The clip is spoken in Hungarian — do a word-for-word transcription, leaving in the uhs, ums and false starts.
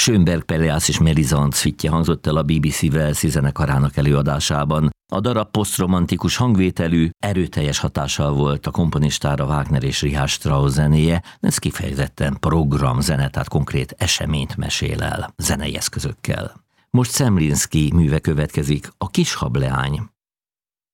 Schönberg, Pelléas és Mélisande fittje hangzott el a bé bé cé Walesi zenekarának előadásában. A darab posztromantikus hangvételű, erőteljes hatással volt a komponistára Wagner és Richard Strauss zenéje, ez kifejezetten programzene, tehát konkrét eseményt mesél el zenei eszközökkel. Most Zemlinsky műve következik, a Kis hableány.